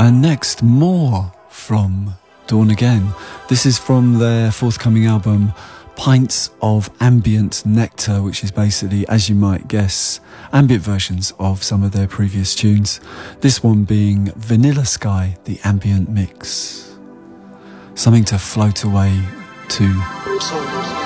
And next, more from Dawn Again. This is from their forthcoming album, Pints of Ambient Nectar, which is basically, as you might guess, ambient versions of some of their previous tunes. This one being Vanilla Sky, the ambient mix. Something to float away to.